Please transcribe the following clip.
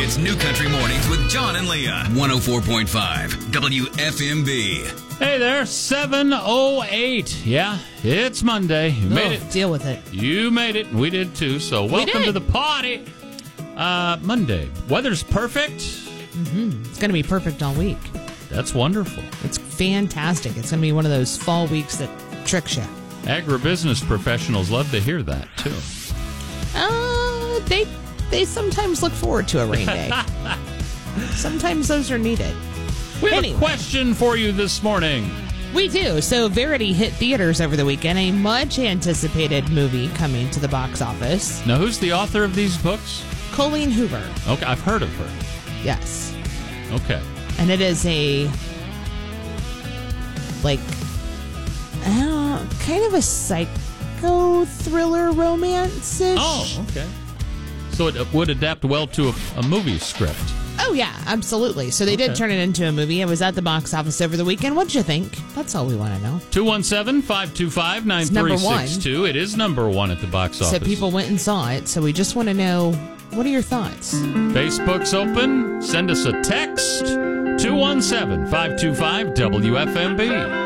It's New Country Mornings with John and Leah. 104.5 WFMB. Hey there, 7:08. Yeah, it's Monday. You made it. Deal with it. You made it. We did too. So welcome to the party. Monday. Weather's perfect. It's going to be perfect all week. That's wonderful. It's fantastic. It's going to be one of those fall weeks that tricks you. Agribusiness professionals love to hear that too. They sometimes look forward to a rain day. Sometimes those are needed. We have a question for you this morning. We do. So Verity hit theaters over the weekend, a much-anticipated movie coming to the box office. Now, who's the author of these books? Colleen Hoover. Okay, I've heard of her. Yes. Okay. And it is a, kind of a psycho thriller romance-ish. Oh, okay. So it would adapt well to a movie script. Oh, yeah, absolutely. So they did turn it into a movie. It was at the box office over the weekend. What'd you think? That's all we want to know. 217-525-9362. It is number one at the box office. So people went and saw it. So we just want to know, what are your thoughts? Facebook's open. Send us a text. 217-525-WFMB.